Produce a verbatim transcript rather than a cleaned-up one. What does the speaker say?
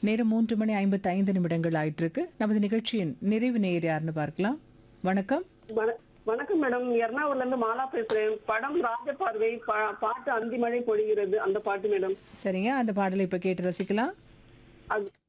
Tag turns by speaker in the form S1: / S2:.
S1: நேரம் மூன்று மணி ஐம்பத்தி ஐந்து நிமிடங்கள் ஆயிட்டு இருக்கு. நமது நிகழ்ச்சியின் நிறைவு நேயர் யாருன்னு பார்க்கலாம். வணக்கம்.
S2: வண- வணக்கம் மேடம், எர்ணாகுளம்ல இருந்து மாலா பேசுறேன். படம் ராஜபார்வை, பா- பாட்டு அந்தி மழை பொழிகிறது, அந்த பாட்டு மேடம்.
S1: சரிங்க, அந்த பாடலை இப்ப கேட்டு ரசிக்கலாம்.
S2: அது